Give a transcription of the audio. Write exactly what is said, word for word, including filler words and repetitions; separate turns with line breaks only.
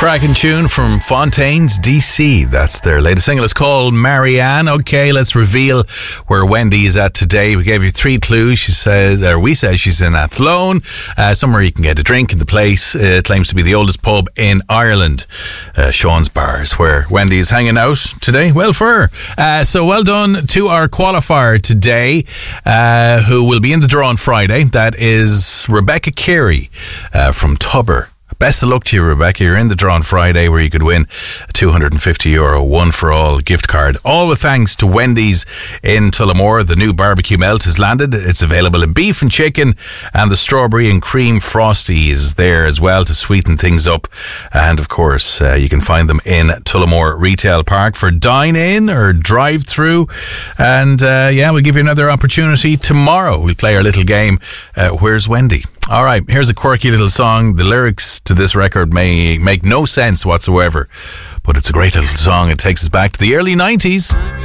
Cracking tune from Fontaines D C. That's their latest single. It's called Marianne. Okay, let's reveal where Wendy is at today. We gave you three clues. She says, or we say she's in Athlone, uh, somewhere you can get a drink in the place. Uh, it claims to be the oldest pub in Ireland. Uh, Sean's Bar is where Wendy is hanging out today. Well for her. Uh, so well done to our qualifier today, uh, who will be in the draw on Friday. That is Rebecca Carey uh, from Tubber. Best of luck to you, Rebecca. You're in the draw on Friday where you could win a two hundred fifty euro one for all gift card. All with thanks to Wendy's in Tullamore. The new barbecue melt has landed. It's available in beef and chicken, and the strawberry and cream frosty is there as well to sweeten things up. And of course, uh, you can find them in Tullamore Retail Park for dine-in or drive-through. And uh, yeah, we'll give you another opportunity tomorrow. We'll play our little game, uh, Where's Wendy? All right, here's a quirky little song. The lyrics to this record may make no sense whatsoever, but it's a great little song. It takes us back to the early nineties.